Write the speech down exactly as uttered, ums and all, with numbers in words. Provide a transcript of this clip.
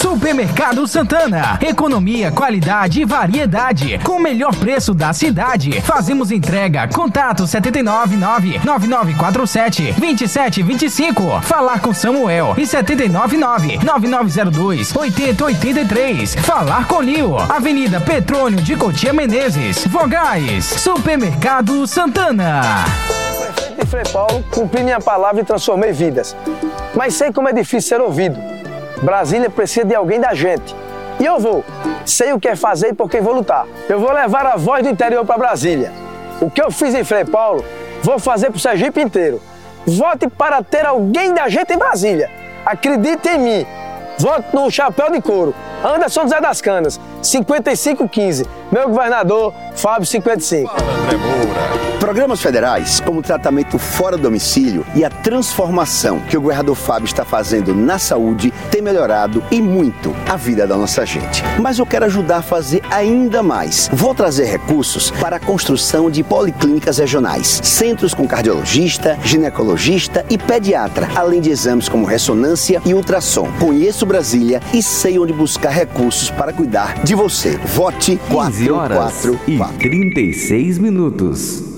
Supermercado Santana. Economia, qualidade e variedade. Com o melhor preço da cidade. Fazemos entrega. Contato sete nove nove, nove nove quatro sete, dois sete dois cinco. Falar com Samuel. E sete nove nove, nove nove zero dois, oito zero oito três. Falar com Lio. Avenida Petrônio de Cotia Menezes. Vogais. Supermercado Santana. Prefeito de Frei Paulo, cumpri minha palavra e transformei vidas. Mas sei como é difícil ser ouvido. Brasília precisa de alguém da gente. E eu vou. Sei o que é fazer e por quem vou lutar. Eu vou levar a voz do interior para Brasília. O que eu fiz em Frei Paulo, vou fazer pro Sergipe inteiro. Vote para ter alguém da gente em Brasília. Acredite em mim. Vote no Chapéu de Couro. Anderson José das Canas, cinquenta e cinco quinze. Meu governador, Fábio cinquenta e cinco. Programas federais, como o tratamento fora do domicílio e a transformação que o governador Fábio está fazendo na saúde, tem melhorado e muito a vida da nossa gente. Mas eu quero ajudar a fazer ainda mais. Vou trazer recursos para a construção de policlínicas regionais, centros com cardiologista, ginecologista e pediatra, além de exames como ressonância e ultrassom. Conheço Brasília e sei onde buscar recursos para cuidar de você. Vote quatro quatro quatro. quinze horas e trinta e seis minutos.